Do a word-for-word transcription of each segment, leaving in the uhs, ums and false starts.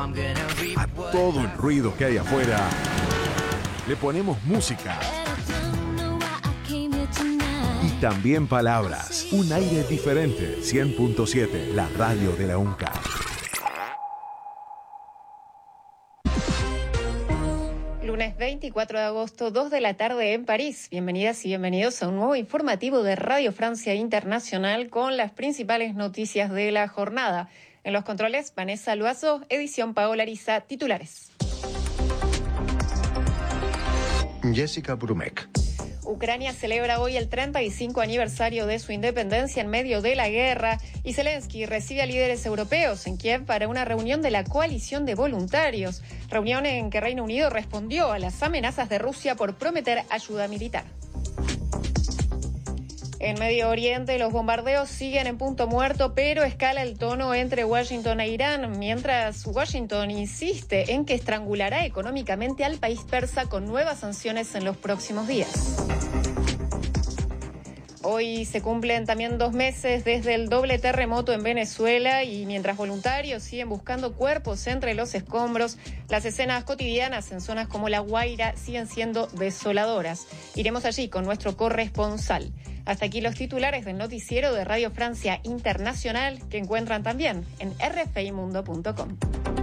A todo el ruido que hay afuera, le ponemos música. Y también palabras. Un aire diferente. cien punto siete, la radio de la UNCAR. Lunes veinticuatro de agosto, dos de la tarde en París. Bienvenidas y bienvenidos a un nuevo informativo de Radio Francia Internacional con las principales noticias de la jornada. En los controles, Vanessa Loazo, edición Paola Ariza, titulares. Jessica Brumek. Ucrania celebra hoy el treinta y cinco aniversario de su independencia en medio de la guerra y Zelensky recibe a líderes europeos en Kiev para una reunión de la coalición de voluntarios, reunión en que Reino Unido respondió a las amenazas de Rusia por prometer ayuda militar. En Medio Oriente, los bombardeos siguen en punto muerto, pero escala el tono entre Washington e Irán, mientras Washington insiste en que estrangulará económicamente al país persa con nuevas sanciones en los próximos días. Hoy se cumplen también dos meses desde el doble terremoto en Venezuela y mientras voluntarios siguen buscando cuerpos entre los escombros, las escenas cotidianas en zonas como La Guaira siguen siendo desoladoras. Iremos allí con nuestro corresponsal. Hasta aquí los titulares del noticiero de Radio Francia Internacional que encuentran también en r f i mundo punto com.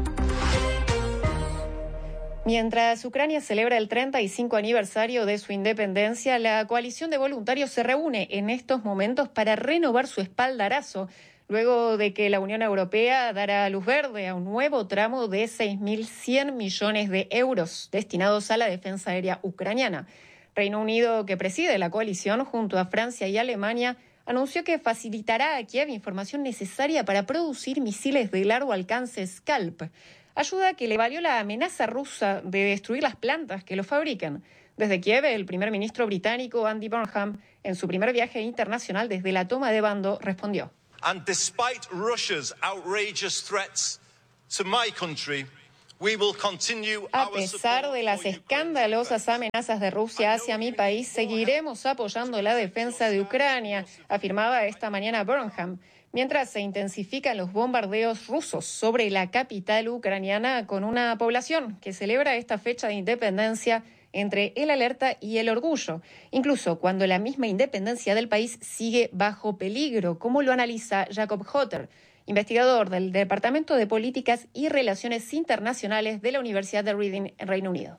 Mientras Ucrania celebra el treinta y cinco aniversario de su independencia, la coalición de voluntarios se reúne en estos momentos para renovar su espaldarazo, luego de que la Unión Europea dará luz verde a un nuevo tramo de seis mil cien millones de euros destinados a la defensa aérea ucraniana. Reino Unido, que preside la coalición junto a Francia y Alemania, anunció que facilitará a Kiev información necesaria para producir misiles de largo alcance Scalp, ayuda que le valió la amenaza rusa de destruir las plantas que lo fabrican. Desde Kiev, el primer ministro británico Andy Burnham, en su primer viaje internacional desde la toma de bando, respondió. And despite Russia's outrageous threats to my country, we will continue A pesar de las escandalosas amenazas de Rusia hacia mi país, seguiremos apoyando la defensa de Ucrania, afirmaba esta mañana Burnham, mientras se intensifican los bombardeos rusos sobre la capital ucraniana con una población que celebra esta fecha de independencia entre el alerta y el orgullo, incluso cuando la misma independencia del país sigue bajo peligro, como lo analiza Jacob Hotter, investigador del Departamento de Políticas y Relaciones Internacionales de la Universidad de Reading en Reino Unido.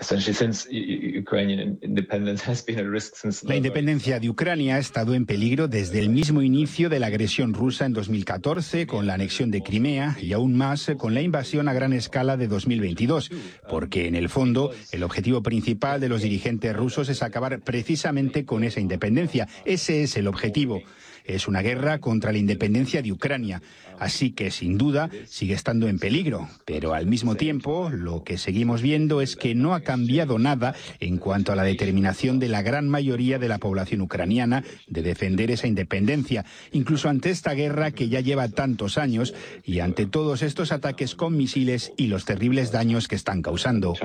La independencia de Ucrania ha estado en peligro desde el mismo inicio de la agresión rusa en dos mil catorce, con la anexión de Crimea y aún más con la invasión a gran escala de dos mil veintidós, porque en el fondo el objetivo principal de los dirigentes rusos es acabar precisamente con esa independencia. Ese es el objetivo. Es una guerra contra la independencia de Ucrania, así que sin duda sigue estando en peligro. Pero al mismo tiempo, lo que seguimos viendo es que no ha cambiado nada en cuanto a la determinación de la gran mayoría de la población ucraniana de defender esa independencia, incluso ante esta guerra que ya lleva tantos años y ante todos estos ataques con misiles y los terribles daños que están causando.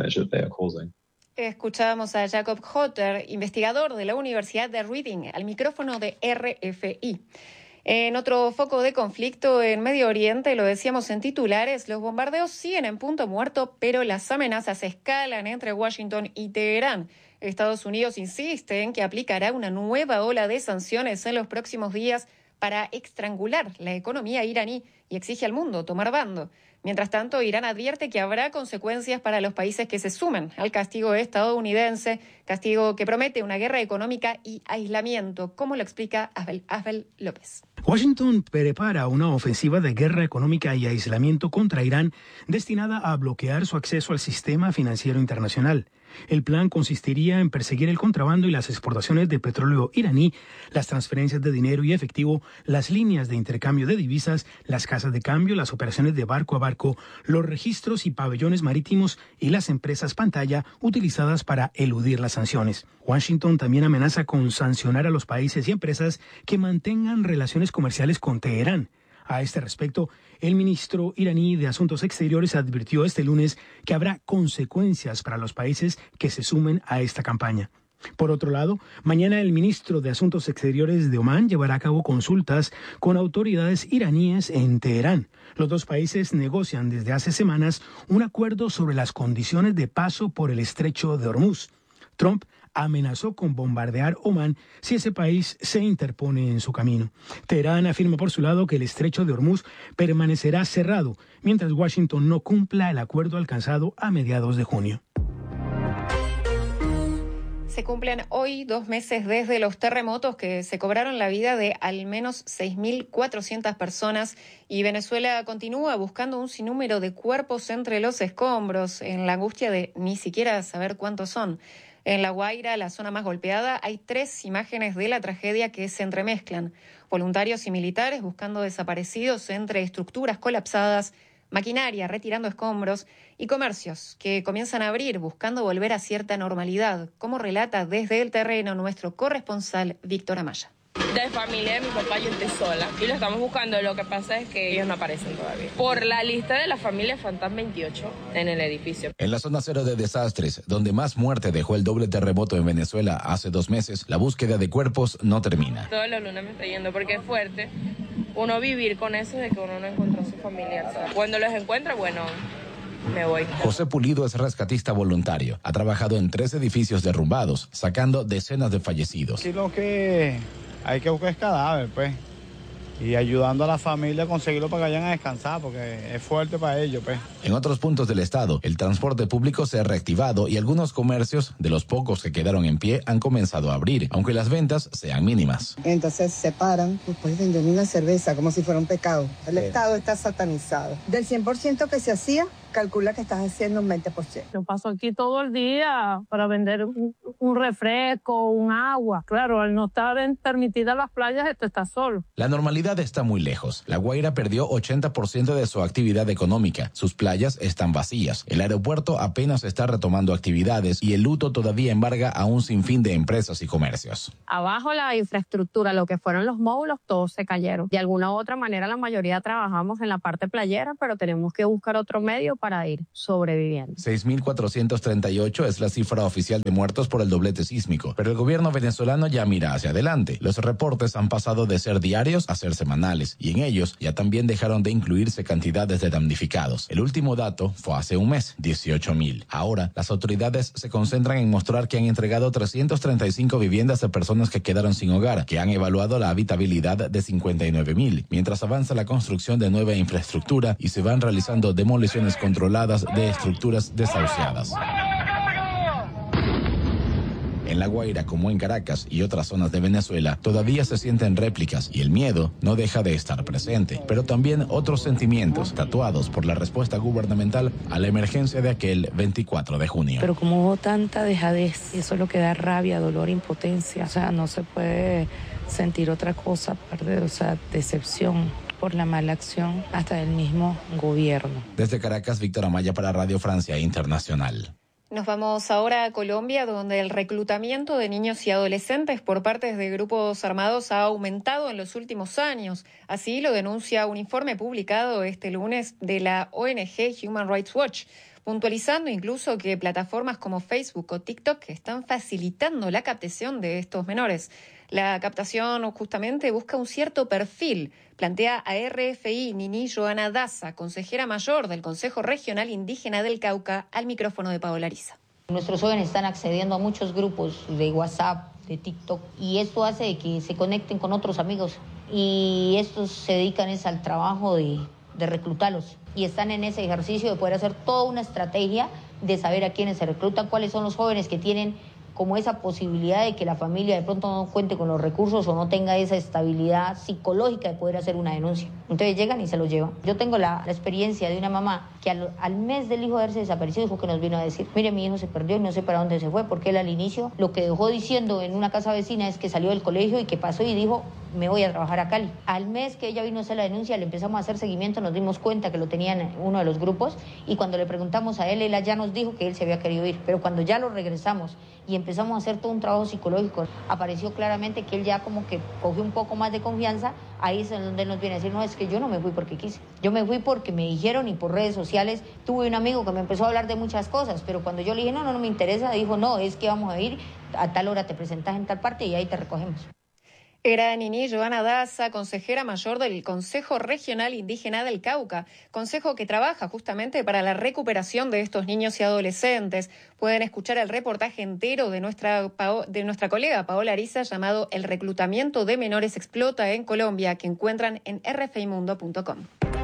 Escuchábamos a Jacob Hotter, investigador de la Universidad de Reading, al micrófono de R F I. En otro foco de conflicto en Medio Oriente, lo decíamos en titulares, los bombardeos siguen en punto muerto, pero las amenazas escalan entre Washington y Teherán. Estados Unidos insiste en que aplicará una nueva ola de sanciones en los próximos días para estrangular la economía iraní y exige al mundo tomar bando. Mientras tanto, Irán advierte que habrá consecuencias para los países que se sumen al castigo estadounidense, castigo que promete una guerra económica y aislamiento, como lo explica Abel, Abel López. Washington prepara una ofensiva de guerra económica y aislamiento contra Irán destinada a bloquear su acceso al sistema financiero internacional. El plan consistiría en perseguir el contrabando y las exportaciones de petróleo iraní, las transferencias de dinero y efectivo, las líneas de intercambio de divisas, las casas de cambio, las operaciones de barco a barco, los registros y pabellones marítimos y las empresas pantalla utilizadas para eludir las sanciones. Washington también amenaza con sancionar a los países y empresas que mantengan relaciones comerciales con Teherán. A este respecto, el ministro iraní de Asuntos Exteriores advirtió este lunes que habrá consecuencias para los países que se sumen a esta campaña. Por otro lado, mañana el ministro de Asuntos Exteriores de Omán llevará a cabo consultas con autoridades iraníes en Teherán. Los dos países negocian desde hace semanas un acuerdo sobre las condiciones de paso por el estrecho de Hormuz. Trump amenazó con bombardear Omán si ese país se interpone en su camino. Teherán afirma por su lado que el estrecho de Hormuz permanecerá cerrado, mientras Washington no cumpla el acuerdo alcanzado a mediados de junio. Se cumplen hoy dos meses desde los terremotos que se cobraron la vida de al menos seis mil cuatrocientas personas y Venezuela continúa buscando un sinnúmero de cuerpos entre los escombros en la angustia de ni siquiera saber cuántos son. En La Guaira, la zona más golpeada, hay tres imágenes de la tragedia que se entremezclan. Voluntarios y militares buscando desaparecidos entre estructuras colapsadas, maquinaria retirando escombros y comercios que comienzan a abrir buscando volver a cierta normalidad, como relata desde el terreno nuestro corresponsal Víctor Amaya. De familia de mi papá yo estoy sola y lo estamos buscando. Lo que pasa es que ellos no aparecen todavía. Por la lista de la familia faltan veintiocho en el edificio. En la zona cero de desastres, donde más muerte dejó el doble terremoto en Venezuela hace dos meses, la búsqueda de cuerpos no termina. Todos los lunes me está yendo porque es fuerte uno vivir con eso de que uno no encontró a su familiar. Cuando los encuentra, bueno, me voy. José Pulido es rescatista voluntario. Ha trabajado en tres edificios derrumbados, sacando decenas de fallecidos. Sí, lo que hay que buscar es cadáver, pues, y ayudando a la familia a conseguirlo para que vayan a descansar, porque es fuerte para ellos, pues. En otros puntos del estado, el transporte público se ha reactivado y algunos comercios, de los pocos que quedaron en pie, han comenzado a abrir, aunque las ventas sean mínimas. Entonces se paran, pues puedes vender una cerveza como si fuera un pecado. El sí. Estado está satanizado. Del cien por ciento que se hacía, calcula que estás haciendo un veinte por ciento. Yo paso aquí todo el día para vender un, un refresco, un agua. Claro, al no estar en, permitidas las playas, esto está solo. La normalidad está muy lejos. La Guaira perdió ochenta por ciento de su actividad económica. Sus playas están vacías. El aeropuerto apenas está retomando actividades y el luto todavía embarga a un sinfín de empresas y comercios. Abajo la infraestructura, lo que fueron los módulos, todos se cayeron. De alguna u otra manera, la mayoría trabajamos en la parte playera, pero tenemos que buscar otro medio para ir sobreviviendo. seis mil cuatrocientos treinta y ocho es la cifra oficial de muertos por el doblete sísmico, pero el gobierno venezolano ya mira hacia adelante. Los reportes han pasado de ser diarios a ser semanales, y en ellos ya también dejaron de incluirse cantidades de damnificados. El último dato fue hace un mes, dieciocho mil. Ahora, las autoridades se concentran en mostrar que han entregado trescientas treinta y cinco viviendas a personas que quedaron sin hogar, que han evaluado la habitabilidad de cincuenta y nueve mil, mientras avanza la construcción de nueva infraestructura y se van realizando demoliciones controladas de estructuras desahuciadas. En La Guaira, como en Caracas y otras zonas de Venezuela, todavía se sienten réplicas y el miedo no deja de estar presente, pero también otros sentimientos tatuados por la respuesta gubernamental a la emergencia de aquel veinticuatro de junio. Pero como hubo tanta dejadez, eso es lo que da rabia, dolor, impotencia, o sea, no se puede sentir otra cosa aparte de, o sea, decepción por la mala acción hasta del mismo gobierno. Desde Caracas, Víctor Amaya para Radio Francia Internacional. Nos vamos ahora a Colombia, donde el reclutamiento de niños y adolescentes por parte de grupos armados ha aumentado en los últimos años. Así lo denuncia un informe publicado este lunes de la O N G Human Rights Watch, puntualizando incluso que plataformas como Facebook o TikTok están facilitando la captación de estos menores. La captación justamente busca un cierto perfil, plantea a R F I Nini Joana Daza, consejera mayor del Consejo Regional Indígena del Cauca, al micrófono de Paola Ariza. Nuestros jóvenes están accediendo a muchos grupos de WhatsApp, de TikTok, y esto hace que se conecten con otros amigos. Y estos se dedican es al trabajo de, de reclutarlos. Y están en ese ejercicio de poder hacer toda una estrategia de saber a quiénes se reclutan, cuáles son los jóvenes que tienen como esa posibilidad de que la familia de pronto no cuente con los recursos o no tenga esa estabilidad psicológica de poder hacer una denuncia. Entonces llegan y se los llevan. Yo tengo la, la experiencia de una mamá que al, al mes del hijo de haberse desaparecido dijo que nos vino a decir, mire, mi hijo se perdió y no sé para dónde se fue, porque él al inicio lo que dejó diciendo en una casa vecina es que salió del colegio y que pasó y dijo me voy a trabajar a Cali. Al mes que ella vino a hacer la denuncia, le empezamos a hacer seguimiento, nos dimos cuenta que lo tenían en uno de los grupos y cuando le preguntamos a él, él ya nos dijo que él se había querido ir, pero cuando ya lo regresamos y empezamos a hacer todo un trabajo psicológico, apareció claramente que él ya como que cogió un poco más de confianza. Ahí es donde él nos viene a decir, no, es que yo no me fui porque quise, yo me fui porque me dijeron y por redes sociales. Tuve un amigo que me empezó a hablar de muchas cosas, pero cuando yo le dije, no, no, no me interesa, dijo, no, es que vamos a ir, a tal hora te presentas en tal parte y ahí te recogemos. Era Nini Joana Daza, consejera mayor del Consejo Regional Indígena del Cauca, consejo que trabaja justamente para la recuperación de estos niños y adolescentes. Pueden escuchar el reportaje entero de nuestra, de nuestra colega Paola Ariza llamado El reclutamiento de menores explota en Colombia, que encuentran en r f i mundo punto com.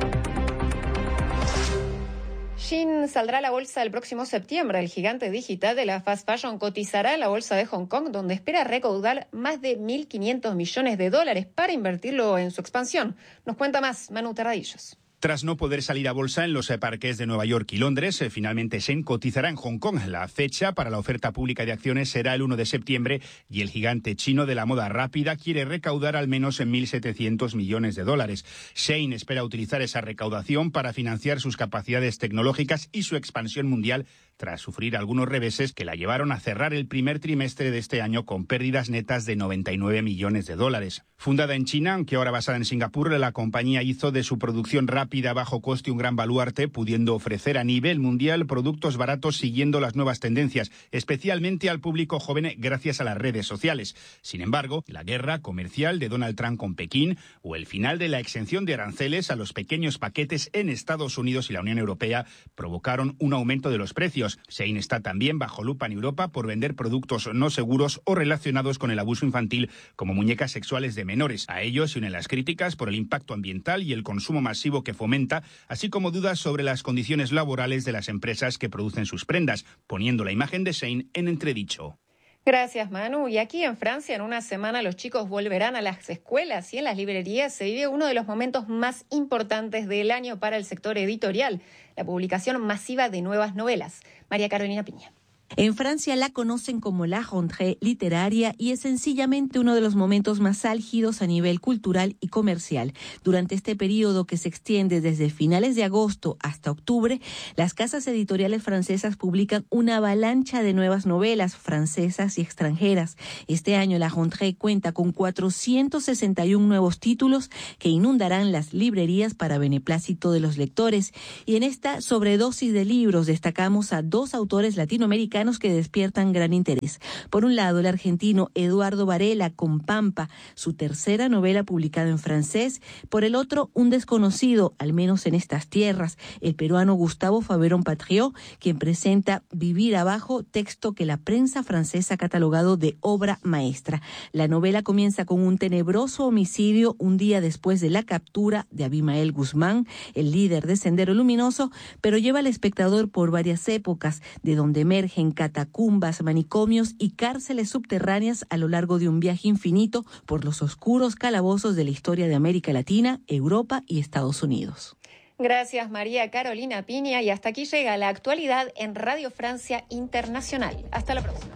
Shein saldrá a la bolsa el próximo septiembre. El gigante digital de la fast fashion cotizará en la bolsa de Hong Kong, donde espera recaudar más de mil quinientos millones de dólares para invertirlo en su expansión. Nos cuenta más Manu Terradillos. Tras no poder salir a bolsa en los parques de Nueva York y Londres, finalmente Shein cotizará en Hong Kong. La fecha para la oferta pública de acciones será el uno de septiembre y el gigante chino de la moda rápida quiere recaudar al menos mil setecientos millones de dólares. Shein espera utilizar esa recaudación para financiar sus capacidades tecnológicas y su expansión mundial, tras sufrir algunos reveses que la llevaron a cerrar el primer trimestre de este año con pérdidas netas de noventa y nueve millones de dólares. Fundada en China, aunque ahora basada en Singapur, la compañía hizo de su producción rápida a bajo coste un gran baluarte, pudiendo ofrecer a nivel mundial productos baratos siguiendo las nuevas tendencias, especialmente al público joven gracias a las redes sociales. Sin embargo, la guerra comercial de Donald Trump con Pekín o el final de la exención de aranceles a los pequeños paquetes en Estados Unidos y la Unión Europea provocaron un aumento de los precios. Shein está también bajo lupa en Europa por vender productos no seguros o relacionados con el abuso infantil, como muñecas sexuales de menores. A ello se unen las críticas por el impacto ambiental y el consumo masivo que fomenta, así como dudas sobre las condiciones laborales de las empresas que producen sus prendas, poniendo la imagen de Shein en entredicho. Gracias, Manu. Y aquí en Francia, en una semana, los chicos volverán a las escuelas y en las librerías se vive uno de los momentos más importantes del año para el sector editorial, la publicación masiva de nuevas novelas. María Carolina Piña. En Francia la conocen como la rentrée literaria y es sencillamente uno de los momentos más álgidos a nivel cultural y comercial. Durante este periodo, que se extiende desde finales de agosto hasta octubre, las casas editoriales francesas publican una avalancha de nuevas novelas francesas y extranjeras. Este año la rentrée cuenta con cuatrocientos sesenta y uno nuevos títulos que inundarán las librerías para beneplácito de los lectores. Y en esta sobredosis de libros destacamos a dos autores latinoamericanos que despiertan gran interés. Por un lado, el argentino Eduardo Varela con Pampa, su tercera novela publicada en francés. Por el otro, un desconocido, al menos en estas tierras, el peruano Gustavo Faverón Patriot, quien presenta Vivir abajo, texto que la prensa francesa ha catalogado de obra maestra. La novela comienza con un tenebroso homicidio un día después de la captura de Abimael Guzmán, el líder de Sendero Luminoso, pero lleva al espectador por varias épocas, de donde emergen catacumbas, manicomios y cárceles subterráneas a lo largo de un viaje infinito por los oscuros calabozos de la historia de América Latina, Europa y Estados Unidos. Gracias, María Carolina Piña. Y hasta aquí llega la actualidad en Radio Francia Internacional. Hasta la próxima.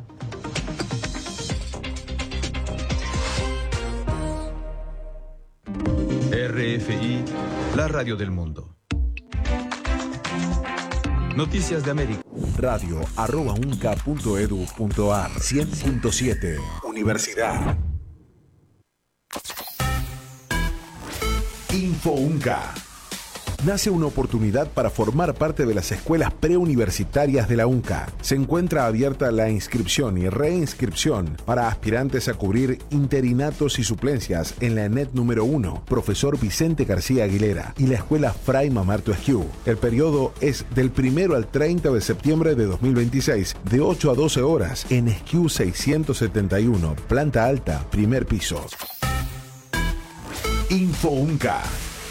R F I, la radio del mundo. Noticias de América. Radio arroba unca punto edu punto ar. cien punto siete Universidad. Info UNCA. Nace una oportunidad para formar parte de las escuelas preuniversitarias de la UNCA. Se encuentra abierta la inscripción y reinscripción para aspirantes a cubrir interinatos y suplencias en la ENET número uno, Profesor Vicente García Aguilera, y la Escuela Fray Mamarto Esquiú. El periodo es del primero al treinta de septiembre de dos mil veintiséis, de ocho a doce horas, en Esquiú seiscientos setenta y uno, planta alta, primer piso. Info UNCA.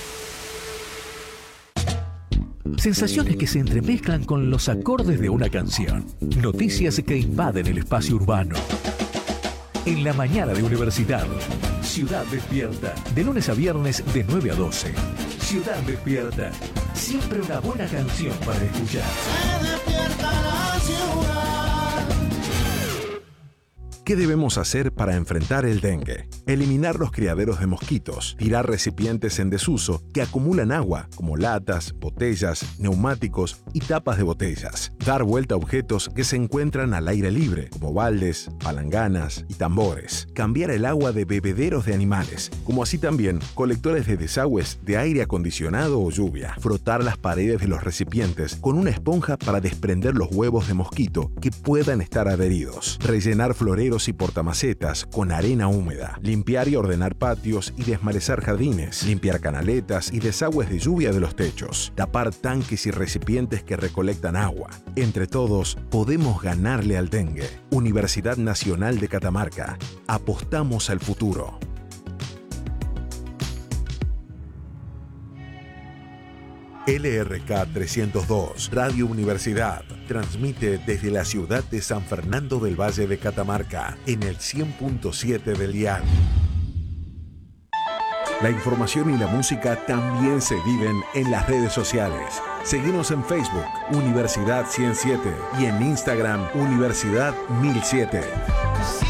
Sensaciones que se entremezclan con los acordes de una canción. Noticias que invaden el espacio urbano. En la mañana de Universidad. Ciudad Despierta. De lunes a viernes de nueve a doce. Ciudad Despierta. Siempre una buena canción para escuchar. Se despierta la ciudad. ¿Qué debemos hacer para enfrentar el dengue? Eliminar los criaderos de mosquitos, tirar recipientes en desuso que acumulan agua, como latas, botellas, neumáticos y tapas de botellas. Dar vuelta a objetos que se encuentran al aire libre, como baldes, palanganas y tambores. Cambiar el agua de bebederos de animales, como así también colectores de desagües de aire acondicionado o lluvia. Frotar las paredes de los recipientes con una esponja para desprender los huevos de mosquito que puedan estar adheridos. Rellenar floreros y portamacetas con arena húmeda. Limpiar y ordenar patios y desmalezar jardines. Limpiar canaletas y desagües de lluvia de los techos. Tapar tanques y recipientes que recolectan agua. Entre todos, podemos ganarle al dengue. Universidad Nacional de Catamarca. Apostamos al futuro. L R K trescientos dos, Radio Universidad, transmite desde la ciudad de San Fernando del Valle de Catamarca, en el cien punto siete del dial. La información y la música también se viven en las redes sociales. Seguinos en Facebook, Universidad ciento siete, y en Instagram, Universidad mil siete.